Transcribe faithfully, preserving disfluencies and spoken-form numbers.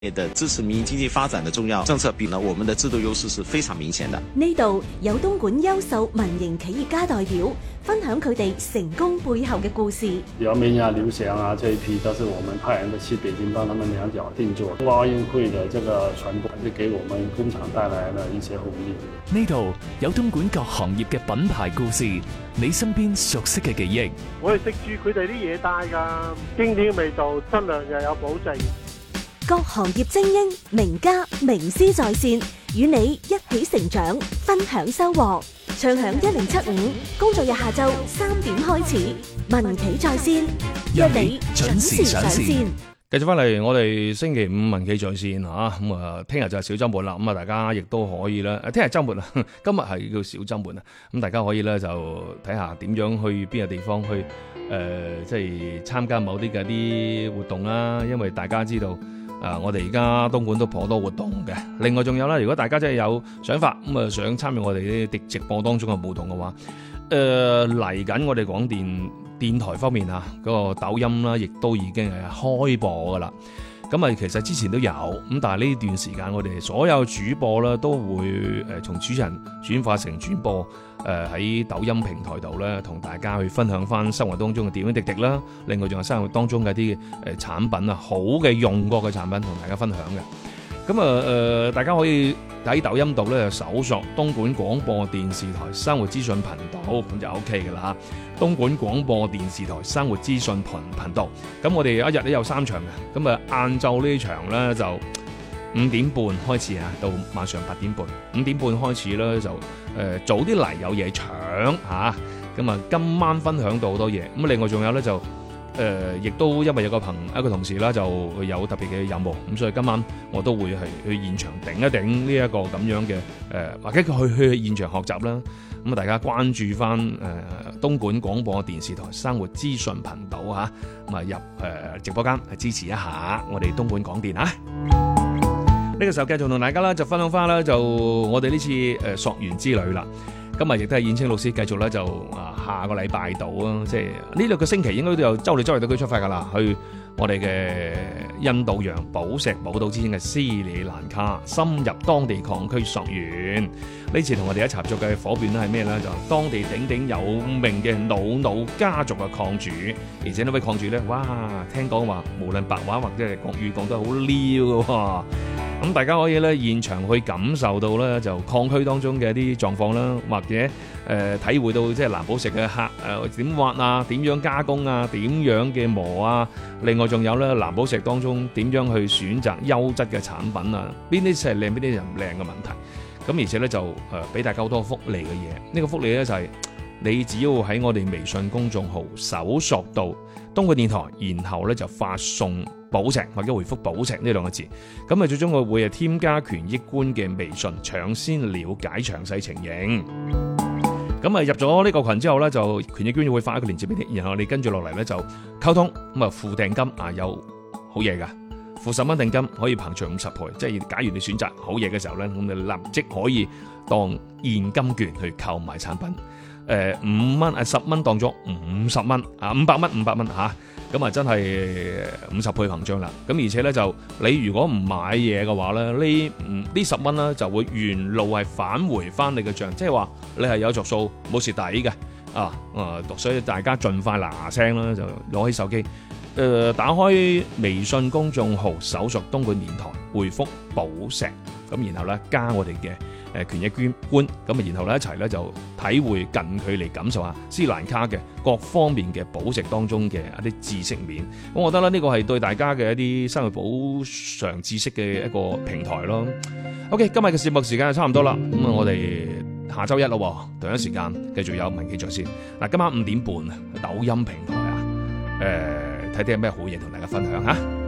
的支持民營經濟發展的重要政策，比呢我們的制度優勢是非常明顯的。 呢度有東莞優秀民營企業家代表分享佢哋成功背後嘅故事。 姚明啊、劉翔啊這一批都是我們派人的去北京幫他們兩腳定做。冬奧運會的這個傳播，就給我們工廠帶來了一些紅利。 呢度有東莞各行業嘅品牌故事，你身邊熟悉嘅記憶。 我哋食住佢哋啲嘢帶㗎，經典嘅味道，質量又有保證。 各行業精英、名家、名師在線，與你一起成長，分享收穫。暢享一零七五，工作日下晝三點開始，民企在線，約你準時上線。 繼續翻嚟，我哋星期五民企在線嚇，咁啊，聽日就係小週末啦，咁啊，大家亦都可以啦。聽日週末啊，今日係叫小週末啊，咁大家可以咧就睇下點樣去邊個地方去誒，即、呃、係、就是、參加某啲嘅啲活動啦。因為大家知道。啊！我哋而家東莞都頗多活動嘅。另外仲有啦，如果大家真係有想法咁啊，想參與我哋啲直播當中嘅互動嘅話，誒嚟緊我哋廣電電台方面啊，嗰、那個抖音啦，亦都已經係開播噶啦。咁啊，其實之前都有咁，但係呢段時間我哋所有主播啦都會誒從主持人轉化成轉播。誒喺抖音平台度咧，同大家去分享翻生活當中嘅點點滴滴啦。另外仲有生活當中嘅啲誒產品啊，好嘅用過嘅產品同大家分享嘅。咁啊誒，大家可以喺抖音度咧就搜索東莞廣播電視台生活資訊頻道，咁就 O K 嘅啦。東莞廣播電視台生活資訊頻頻道。咁我哋一日都有三場嘅。咁啊晏晝呢場咧就五點半開始啊，到晚上八點半。五點半開始咧就誒、呃、早啲嚟有嘢搶嚇，咁啊今晚分享到好多嘢。咁另外仲有咧就誒，亦、呃、都因為有個朋一個同事啦，就有特別嘅任務，咁所以今晚我都會係去現場頂一頂呢一個咁樣嘅誒、呃，或者去去現場學習啦。咁啊大家關注翻誒、呃、東莞廣播電視台生活資訊頻道嚇，咁啊入誒、呃、直播間去支持一下我哋東莞廣電啊！呢、這個時候繼續同大家啦，就分享翻啦，就我哋呢次誒溯源之旅啦。今日亦都係燕青老師繼續咧，就啊下個禮拜度啊，即係呢兩個星期應該都有周嚟周嚟到佢出發噶啦，去我哋嘅印度洋寶石寶島之稱嘅斯里蘭卡，深入當地礦區溯源。呢次同我哋一齊合作嘅伙伴咧係咩咧？就當地鼎鼎有名嘅努努家族嘅礦主，而且呢位礦主咧，哇，聽講話無論白話或者係國語講得好溜嘅。咁大家可以咧現場去感受到咧就礦區當中嘅一啲狀況啦，或者誒、呃、體會到即係藍寶石嘅刻誒點挖啊，點樣加工啊，點樣嘅磨啊，另外仲有咧藍寶石當中點樣去選擇優質嘅產品啊，邊啲係靚邊啲就唔靚嘅問題。咁而且咧就誒俾大家好多福利嘅嘢，呢、這個福利咧就係、是、你只要喺我哋微信公眾號搜索到東莞電台，然後咧就發送寶石或者回覆寶石呢兩個字，咁啊最終我會係添加權益官嘅微信，搶先了解詳細情形。咁啊入咗呢個群之後咧，就權益官會發一個鏈接俾你，然後你跟住落嚟咧就溝通，咁啊付訂金啊有好嘢噶，付十蚊訂金可以膨脹五十倍，即係假如你選擇好嘢嘅時候咧，咁你立即可以當現金券去購買產品。誒五蚊啊十蚊當咗五十蚊啊五百蚊五百蚊嚇，咁啊真係五十倍膨脹啦。咁而且咧就你如果唔買嘢嘅話咧，呢呢十蚊咧就會原路係返回翻你嘅帳，即係話你係有着數冇蝕底嘅啊啊！所以大家盡快嗱嗱聲啦，就攞起手機誒、呃、打開微信公眾號搜索東莞電台，回覆寶石，咁然後咧加我哋嘅誒權益捐官，咁啊然後咧一齊咧就體會近距離感受下斯里蘭卡嘅各方面嘅寶石當中嘅一啲知識面。咁我覺得咧呢個係對大家嘅一啲生活補償知識嘅一個平台咯。OK， 今日嘅節目時間就差唔多啦，咁啊我哋下週一咯，同一時間繼續有民企在線。嗱，今晚五點半抖音平台啊，誒睇啲有咩好嘢同大家分享嚇。